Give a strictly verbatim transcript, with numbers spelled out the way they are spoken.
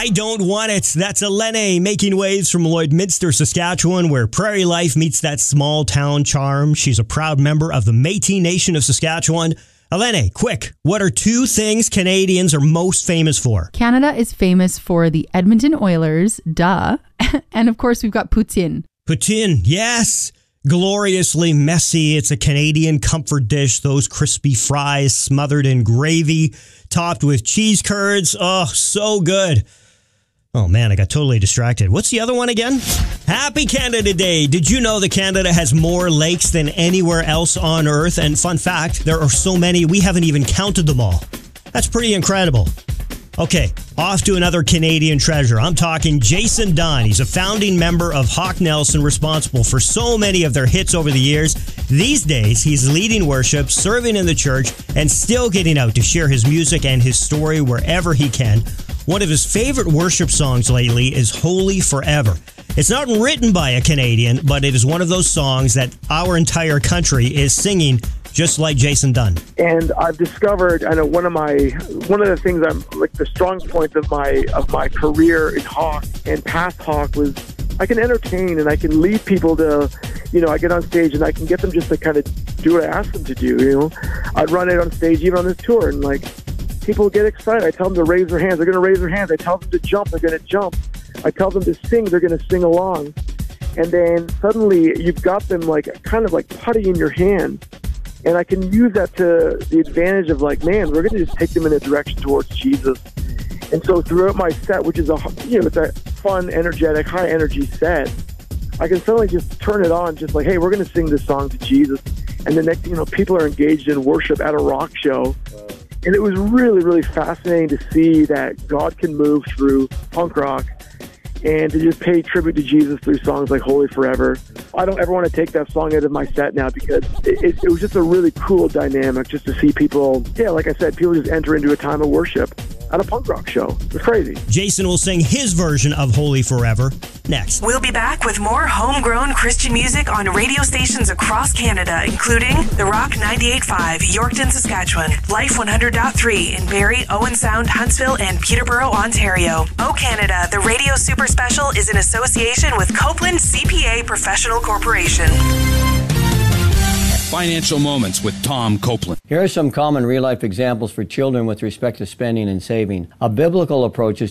I Don't Want It. That's Elene making waves from Lloydminster, Saskatchewan, where prairie life meets that small town charm. She's a proud member of the Métis Nation of Saskatchewan. Elene, quick, what are two things Canadians are most famous for? Canada is famous for the Edmonton Oilers, duh. And of course, we've got poutine. Poutine, yes. Gloriously messy. It's a Canadian comfort dish. Those crispy fries smothered in gravy, topped with cheese curds. Oh, so good. Oh man, I got totally distracted. What's the other one again? Happy Canada Day. Did you know that Canada has more lakes than anywhere else on Earth? And fun fact, there are so many, we haven't even counted them all. That's pretty incredible. Okay, off to another Canadian treasure. I'm talking Jason Dunn. He's a founding member of Hawk Nelson, responsible for so many of their hits over the years. These days, he's leading worship, serving in the church, and still getting out to share his music and his story wherever he can. One of his favorite worship songs lately is Holy Forever. It's not written by a Canadian, but it is one of those songs that our entire country is singing, just like Jason Dunn. And I've discovered, I know one of my, one of the things I'm, like the strong points of my, of my career in Hawk and past Hawk was I can entertain and I can lead people to, you know, I get on stage and I can get them just to kind of do what I ask them to do, you know. I'd run it on stage even on this tour and like, people get excited. I tell them to raise their hands. They're going to raise their hands. I tell them to jump. They're going to jump. I tell them to sing. They're going to sing along. And then suddenly you've got them like kind of like putty in your hand. And I can use that to the advantage of like, man, we're going to just take them in a direction towards Jesus. And so throughout my set, which is a, you know, it's a fun, energetic, high energy set, I can suddenly just turn it on, just like, hey, we're going to sing this song to Jesus. And the next, you know, people are engaged in worship at a rock show. And it was really, really fascinating to see that God can move through punk rock and to just pay tribute to Jesus through songs like Holy Forever. I don't ever want to take that song out of my set now because it, it, it was just a really cool dynamic just to see people, yeah, like I said, people just enter into a time of worship at a punk rock show. It was crazy. Jason will sing his version of Holy Forever next. We'll be back with more homegrown Christian music on radio stations across Canada, including The Rock ninety-eight point five, Yorkton, Saskatchewan, Life one hundred point three in Barrie, Owen Sound, Huntsville, and Peterborough, Ontario. Oh Canada, the Radio Super Special is in association with Copeland C P A Professional Corporation. Financial Moments with Tom Copeland. Here are some common real-life examples for children with respect to spending and saving. A biblical approach is